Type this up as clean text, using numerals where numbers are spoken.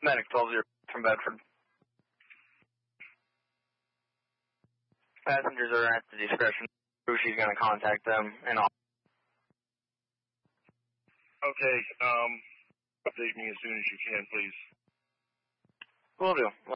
Medic 12-0 from Bedford. Passengers are at the discretion. She's going to contact them and all. Okay, update me as soon as you can, please. Will do.